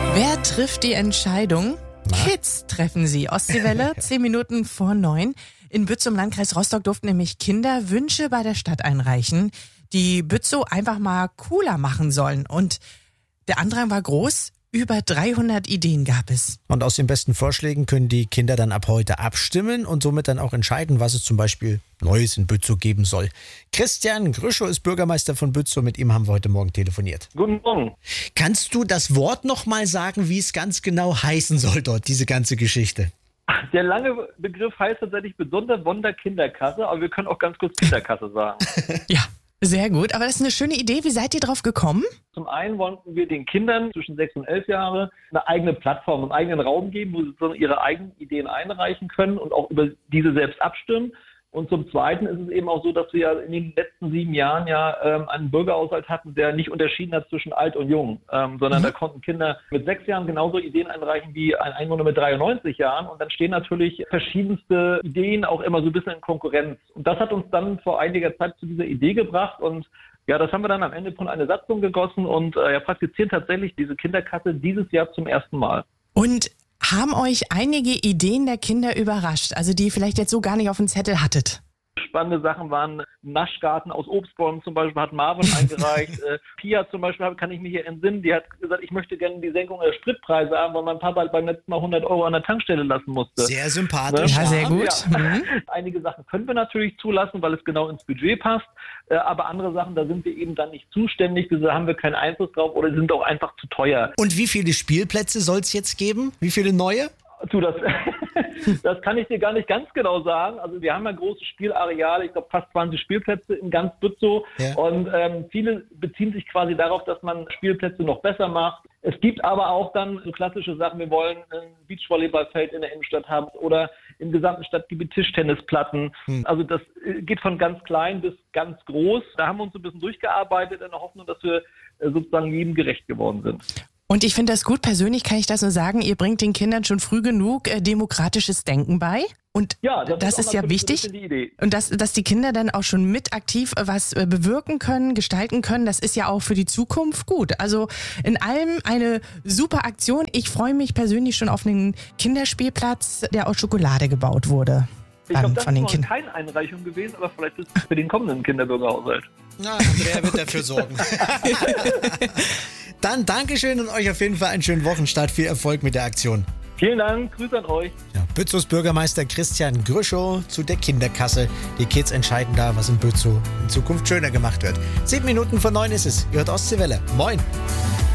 Wer trifft die Entscheidung? Kids treffen sie. Ostseewelle, 10 Minuten vor 9. In Bützow im Landkreis Rostock durften nämlich Kinder Wünsche bei der Stadt einreichen, die Bützow einfach mal cooler machen sollen. Und der Andrang war groß. Über 300 Ideen gab es. Und aus den besten Vorschlägen können die Kinder dann ab heute abstimmen und somit dann auch entscheiden, was es zum Beispiel Neues in Bützow geben soll. Christian Grüschow ist Bürgermeister von Bützow. Mit ihm haben wir heute Morgen telefoniert. Guten Morgen. Kannst du das Wort nochmal sagen, wie es ganz genau heißen soll dort, diese ganze Geschichte? Der lange Begriff heißt tatsächlich Besonderwonder Kinderkasse, aber wir können auch ganz kurz Kinderkasse sagen. Ja, sehr gut. Aber das ist eine schöne Idee. Wie seid ihr drauf gekommen? Zum einen wollten wir den Kindern zwischen 6 und 11 Jahre eine eigene Plattform, einen eigenen Raum geben, wo sie sozusagen ihre eigenen Ideen einreichen können und auch über diese selbst abstimmen. Und zum Zweiten ist es eben auch so, dass wir ja in den letzten 7 Jahren einen Bürgerhaushalt hatten, der nicht unterschieden hat zwischen alt und jung, sondern da konnten Kinder mit 6 Jahren genauso Ideen einreichen wie ein Einwohner mit 93 Jahren. Und dann stehen natürlich verschiedenste Ideen auch immer so ein bisschen in Konkurrenz. Und das hat uns dann vor einiger Zeit zu dieser Idee gebracht. Und ja, das haben wir dann am Ende von einer Satzung gegossen und praktizieren tatsächlich diese Kinderkasse dieses Jahr zum ersten Mal. Und haben euch einige Ideen der Kinder überrascht, also die ihr vielleicht jetzt so gar nicht auf dem Zettel hattet? Spannende Sachen waren Naschgarten aus Obstbäumen zum Beispiel, hat Marvin eingereicht. Pia zum Beispiel, kann ich mich hier entsinnen, die hat gesagt, ich möchte gerne die Senkung der Spritpreise haben, weil mein Papa beim letzten Mal 100 Euro an der Tankstelle lassen musste. Sehr sympathisch. Ja, sehr gut. Ja. Mhm. Einige Sachen können wir natürlich zulassen, weil es genau ins Budget passt. Aber andere Sachen, da sind wir eben dann nicht zuständig, da haben wir keinen Einfluss drauf oder sind auch einfach zu teuer. Und wie viele Spielplätze soll es jetzt geben? Wie viele neue? Das kann ich dir gar nicht ganz genau sagen. Also wir haben ja große Spielareale, ich glaube fast 20 Spielplätze in ganz Bützow. Ja. Und viele beziehen sich quasi darauf, dass man Spielplätze noch besser macht. Es gibt aber auch dann so klassische Sachen, wir wollen ein Beachvolleyballfeld in der Innenstadt haben oder im gesamten Stadtgebiet Tischtennisplatten. Also das geht von ganz klein bis ganz groß. Da haben wir uns ein bisschen durchgearbeitet in der Hoffnung, dass wir sozusagen jedem gerecht geworden sind. Und ich finde das gut, persönlich kann ich das nur sagen, ihr bringt den Kindern schon früh genug demokratisches Denken bei. Und ja, das ist ja wichtig. Die Idee. Und dass die Kinder dann auch schon mit aktiv was bewirken können, gestalten können, das ist ja auch für die Zukunft gut. Also in allem eine super Aktion. Ich freue mich persönlich schon auf einen Kinderspielplatz, der aus Schokolade gebaut wurde. Ich glaube, das ist noch keine Einreichung gewesen, aber vielleicht ist es für den kommenden Kinderbürgerhaushalt. Na, Andrea wird dafür sorgen. Dann Dankeschön und euch auf jeden Fall einen schönen Wochenstart. Viel Erfolg mit der Aktion. Vielen Dank, Grüße an euch. Ja, Bützows Bürgermeister Christian Grüschow zu der Kinderkasse. Die Kids entscheiden da, was in Bützow in Zukunft schöner gemacht wird. 7 Minuten vor 9 ist es. Ihr hört Ostseewelle. Moin.